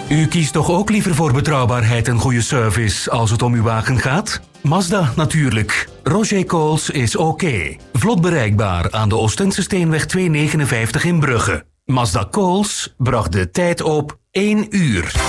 U kiest toch ook liever voor betrouwbaarheid en goede service als het om uw wagen gaat? Mazda natuurlijk. Roger Coles is oké. Vlot bereikbaar aan de Oostense Steenweg 259 in Brugge. Mazda Coles bracht de tijd op 1 uur.